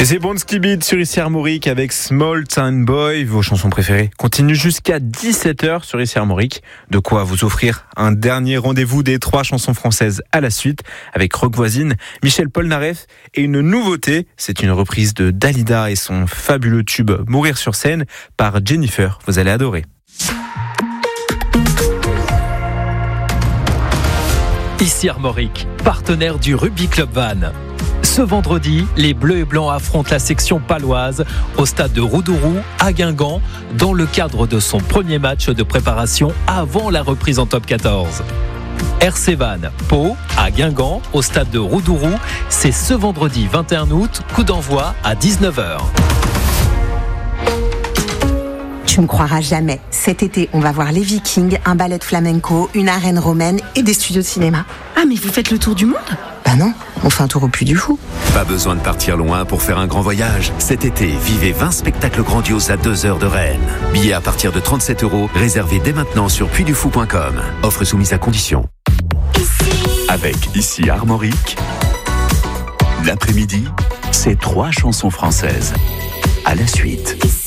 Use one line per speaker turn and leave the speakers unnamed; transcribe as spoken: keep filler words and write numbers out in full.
Et c'est Bronski Beat sur Ici Armorique avec Small Town Boy. Vos chansons préférées continuent jusqu'à dix-sept heures sur Ici Armorique. De quoi vous offrir un dernier rendez-vous des trois chansons françaises à la suite avec Rock Voisine, Michel Polnareff et une nouveauté. C'est une reprise de Dalida et son fabuleux tube Mourir sur scène par Jennifer. Vous allez adorer.
Ici Armorique, partenaire du Rugby Club Vannes. Ce vendredi, les Bleus et Blancs affrontent la section paloise au stade de Roudourou à Guingamp dans le cadre de son premier match de préparation avant la reprise en top quatorze. R C Vannes, Pau, à Guingamp, au stade de Roudourou, c'est ce vendredi vingt et un août, coup d'envoi à dix-neuf heures.
Tu me croiras jamais. Cet été, on va voir les Vikings, un ballet de flamenco, une arène romaine et des studios de cinéma.
Ah, mais vous faites le tour du monde ?
Bah non, on fait un tour au Puy du Fou.
Pas besoin de partir loin pour faire un grand voyage. Cet été, vivez vingt spectacles grandioses à deux heures de Rennes. Billets à partir de trente-sept euros, réservés dès maintenant sur puy du fou point com. Offre soumise à condition.
Avec Ici Armorique, l'après-midi, c'est trois chansons françaises. À la suite.